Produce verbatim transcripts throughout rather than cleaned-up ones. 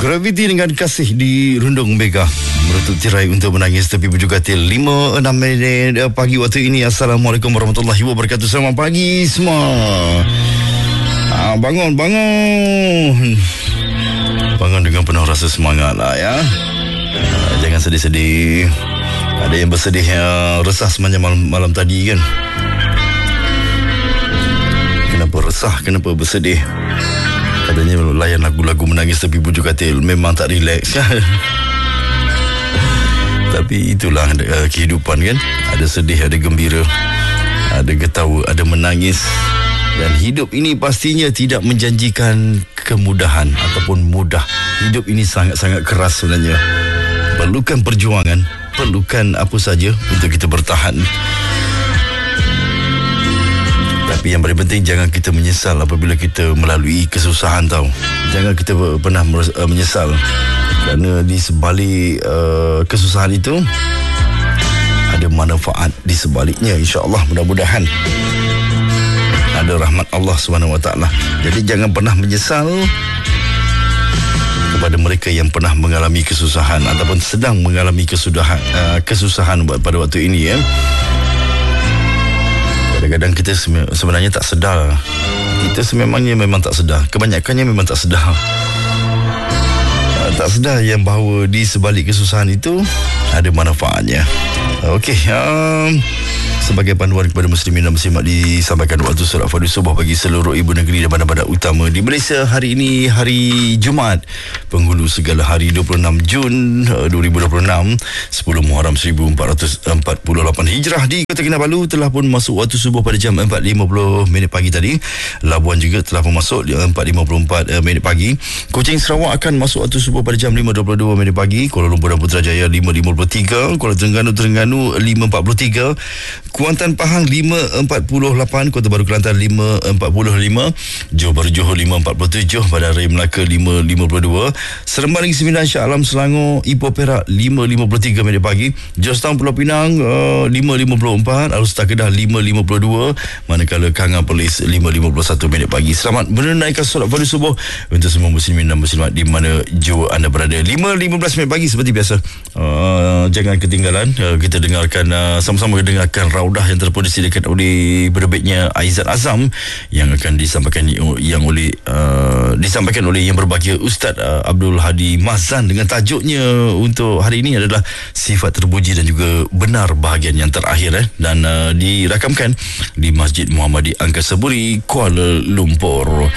Graviti dengan kasih di Rundung Mega menutup tirai untuk menangis tepi bujur katil lima enam minit pagi waktu ini. Assalamualaikum warahmatullahi wabarakatuh. Selamat pagi semua. ah, Bangun, bangun Bangun dengan penuh rasa semangat lah ya. ah, Jangan sedih-sedih. Ada yang bersedih uh, resah sepanjang malam, malam tadi kan. Kenapa resah, kenapa bersedih? Katanya layan lagu-lagu menangis tepi bujur katil memang tak relax kan. Tapi itulah uh, kehidupan kan. Ada sedih, ada gembira, ada ketawa, ada menangis. Dan hidup ini pastinya tidak menjanjikan kemudahan ataupun mudah. Hidup ini sangat-sangat keras sebenarnya. Perlukan perjuangan, perlukan apa saja untuk kita bertahan. Tapi yang paling penting, jangan kita menyesal apabila kita melalui kesusahan tau. Jangan kita pernah menyesal. Kerana di sebalik uh, kesusahan itu ada manfaat di sebaliknya, insya-Allah, mudah-mudahan. Ada rahmat Allah subhanahu wa taala. Jadi jangan pernah menyesal kepada mereka yang pernah mengalami kesusahan ataupun sedang mengalami kesudahan, uh, kesusahan pada waktu ini ya. Kadang-kadang kita sebenarnya tak sedar. Kita sememangnya memang tak sedar. Kebanyakannya memang tak sedar. Tak sedar yang bahawa di sebalik kesusahan itu ada manfaatnya. Okey, um, sebagai panduan kepada muslimin dan muslimat disampaikan waktu solat fardu subuh bagi seluruh ibu negeri dan bandar-bandar utama di Malaysia. Hari ini hari Jumaat, penghulu segala hari, dua puluh enam Jun dua ribu dua puluh enam, sepuluh Muharram seribu empat ratus empat puluh lapan Hijrah. Di Kota Kinabalu telah pun masuk waktu subuh pada jam empat lima puluh minit pagi tadi. Labuan juga telah pun masuk di empat lima puluh empat minit pagi. Kuching Sarawak akan masuk waktu subuh pada jam lima dua puluh dua minit pagi. Kuala Lumpur dan Putrajaya lima lima puluh tiga. Kuala Terengganu Terengganu lima empat puluh tiga. Kuantan Pahang lima empat puluh lapan, Kota Baru Kelantan lima empat puluh lima, Johor Bahru Johor lima empat puluh tujuh, Bandar Raya Melaka lima lima puluh dua, Seremban Negeri Sembilan Shah Alam Selangor Ipoh Perak lima lima puluh tiga minit pagi, Georgetown Pulau Pinang uh, lima lima puluh empat, Alustar Kedah lima lima puluh dua, manakala Kangan Perlis lima lima puluh satu minit pagi. Selamat menunaikan solat fardu subuh untuk semua muslimin dan muslimat di mana jua anda berada. lima lima belas minit pagi seperti biasa. Uh, jangan ketinggalan, uh, kita dengarkan uh, sama-sama dengarkan raudah yang terpun disediakan oleh penerbitnya Aizat Azam yang akan disampaikan yang oleh uh, disampaikan oleh yang berbahagia Ustaz uh, Abdul Hadi Mazan dengan tajuknya untuk hari ini adalah Sifat Terpuji dan juga Benar bahagian yang terakhir eh, dan uh, dirakamkan di Masjid Muhammadi Angkasa Puri, Kuala Lumpur.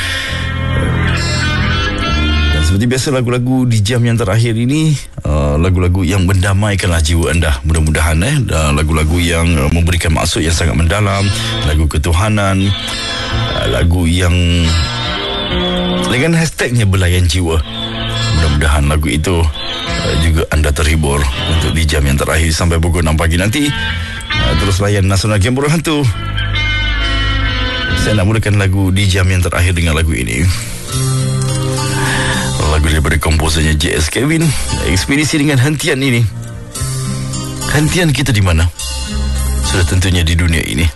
Seperti biasa, lagu-lagu di jam yang terakhir ini uh, lagu-lagu yang mendamaikanlah jiwa anda, mudah-mudahan eh uh, lagu-lagu yang uh, memberikan maksud yang sangat mendalam, lagu ketuhanan, uh, lagu yang dengan hashtagnya belayan jiwa. Mudah-mudahan lagu itu uh, juga anda terhibur untuk di jam yang terakhir sampai pukul enam pagi nanti. Uh, terus layan Nasional Game Bola Hantu. Saya nak mulakan lagu di jam yang terakhir dengan lagu ini. Lagu daripada komposernya J S Kevin. Ekspedisi dengan hentian ini. Hentian kita di mana? Sudah tentunya di dunia ini.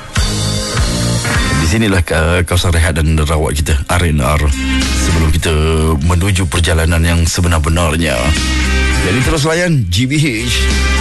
Di sinilah kawasan rehat dan rawat kita, R and R, sebelum kita menuju perjalanan yang sebenar-benarnya. Jadi terus layan G B H.